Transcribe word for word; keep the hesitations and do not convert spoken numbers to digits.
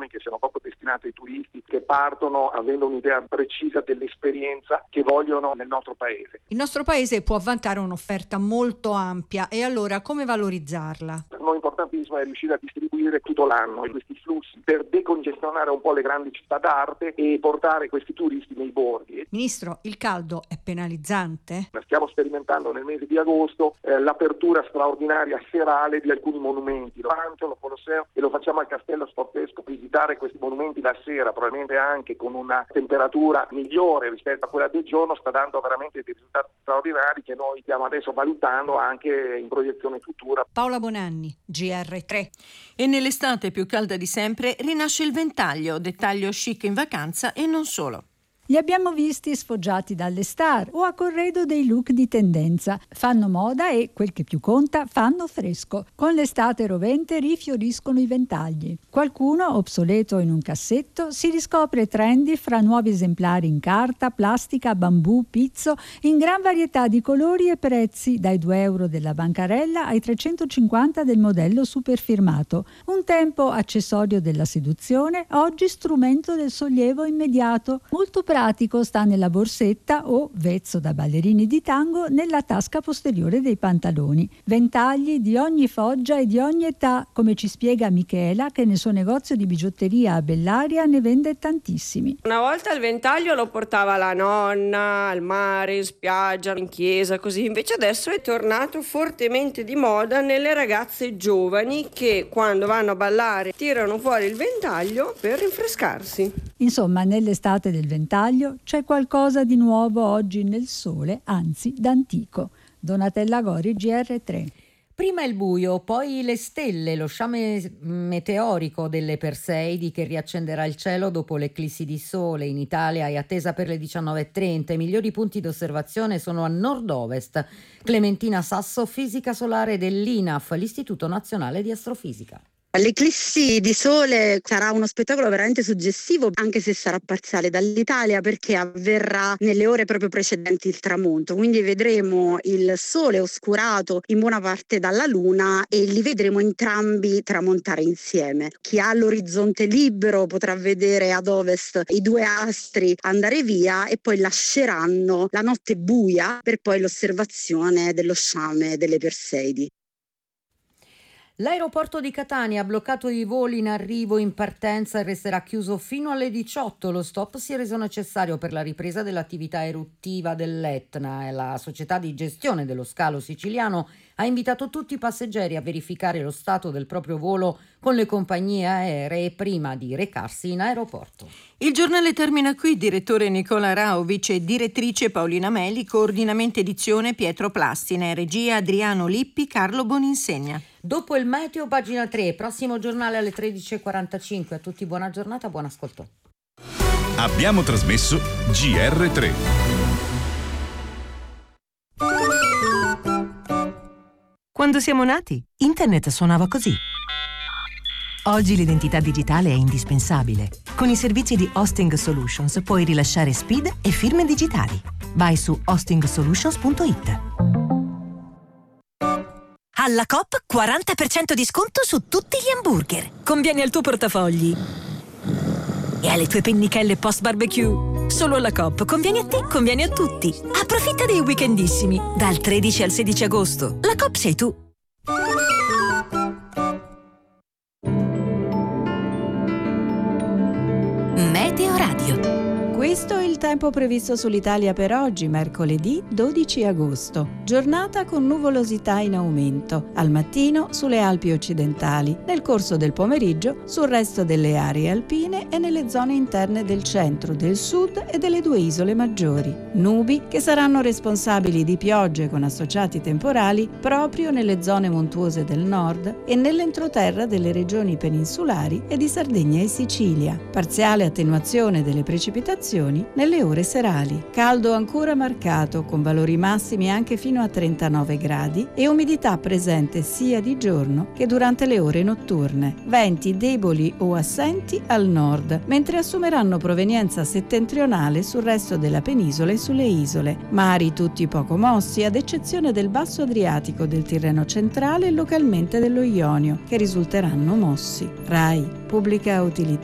escursioni che siano proprio destinate ai turisti che partono avendo un'idea precisa dell'esperienza che vogliono nel nostro paese. Il nostro paese può vantare un'offerta molto ampia, e allora come valorizzarla? Per noi importantissimo è riuscire a distribuire tutto l'anno questi flussi per decongestionare un po' le grandi città d'arte e portare questi turisti nei borghi. Ministro, il caldo è penalizzante? Stiamo sperimentando nel mese di agosto eh, l'apertura straordinaria serale di alcuni monumenti, lo Pantheon, lo Colosseo, e lo facciamo al Castello Sportesco. Visitare questi monumenti la sera, probabilmente anche con una temperatura migliore rispetto a quella del giorno, sta dando veramente dei risultati straordinari che noi stiamo adesso valutando anche in proiezione futura. Paola Bonanni, G R tre. E nell'estate più calda di sempre rinasce il ventaglio, dettaglio chic in vacanza e non solo. Li abbiamo visti sfoggiati dalle star o a corredo dei look di tendenza. Fanno moda e, quel che più conta, fanno fresco. Con l'estate rovente rifioriscono i ventagli. Qualcuno, obsoleto in un cassetto, si riscopre trendy fra nuovi esemplari in carta, plastica, bambù, pizzo, in gran varietà di colori e prezzi, dai due euro della bancarella ai trecentocinquanta del modello super firmato. Un tempo accessorio della seduzione, oggi strumento del sollievo immediato. Molto pratico, sta nella borsetta o, vezzo da ballerini di tango, nella tasca posteriore dei pantaloni. Ventagli di ogni foggia e di ogni età, come ci spiega Michela, che nel suo negozio di bigiotteria a Bellaria ne vende tantissimi. Una volta il ventaglio lo portava la nonna al mare, in spiaggia, in chiesa, così. Invece adesso è tornato fortemente di moda nelle ragazze giovani che, quando vanno a ballare, tirano fuori il ventaglio per rinfrescarsi. Insomma, nell'estate del ventaglio c'è qualcosa di nuovo oggi nel sole, anzi d'antico. Donatella Gori, G R tre. Prima il buio, poi le stelle, lo sciame meteorico delle Perseidi che riaccenderà il cielo dopo l'eclissi di sole. In Italia è attesa per le diciannove e trenta. I migliori punti d'osservazione sono a nord-ovest. Clementina Sasso, fisica solare dell'I N A F, l'Istituto Nazionale di Astrofisica. L'eclissi di sole sarà uno spettacolo veramente suggestivo, anche se sarà parziale dall'Italia, perché avverrà nelle ore proprio precedenti il tramonto, quindi vedremo il sole oscurato in buona parte dalla luna e li vedremo entrambi tramontare insieme. Chi ha l'orizzonte libero potrà vedere ad ovest i due astri andare via e poi lasceranno la notte buia per poi l'osservazione dello sciame delle Perseidi. L'aeroporto di Catania ha bloccato i voli in arrivo in partenza e resterà chiuso fino alle diciotto. Lo stop si è reso necessario per la ripresa dell'attività eruttiva dell'Etna e la società di gestione dello scalo siciliano ha invitato tutti i passeggeri a verificare lo stato del proprio volo con le compagnie aeree prima di recarsi in aeroporto. Il giornale termina qui. Direttore Nicola Rauvic e direttrice Paolina Meli, coordinamento edizione Pietro Plastina, regia Adriano Lippi, Carlo Boninsegna. Dopo il meteo, pagina tre, prossimo giornale alle tredici e quarantacinque. A tutti buona giornata, buon ascolto. Abbiamo trasmesso G R tre. Quando siamo nati, Internet suonava così. Oggi l'identità digitale è indispensabile. Con i servizi di Hosting Solutions puoi rilasciare S P I D e firme digitali. Vai su hosting solutions punto it. Alla Coop quaranta per cento di sconto su tutti gli hamburger. Conviene al tuo portafogli e alle tue pennichelle post barbecue. Solo alla Coop conviene a te, conviene a tutti. Approfitta dei weekendissimi dal tredici al sedici agosto. La Coop sei tu. Meteo Radio. Questo è il tempo previsto sull'Italia per oggi, mercoledì dodici agosto. Giornata con nuvolosità in aumento. Al mattino sulle Alpi occidentali, nel corso del pomeriggio sul resto delle aree alpine e nelle zone interne del centro, del sud e delle due isole maggiori. Nubi che saranno responsabili di piogge con associati temporali proprio nelle zone montuose del nord e nell'entroterra delle regioni peninsulari e di Sardegna e Sicilia. Parziale attenuazione delle precipitazioni nelle ore serali. Caldo ancora marcato, con valori massimi anche fino a trentanove gradi e umidità presente sia di giorno che durante le ore notturne. Venti deboli o assenti al nord, mentre assumeranno provenienza settentrionale sul resto della penisola e sulle isole. Mari tutti poco mossi, ad eccezione del basso Adriatico, del Tirreno centrale e localmente dello Ionio, che risulteranno mossi. RAI, pubblica utilità.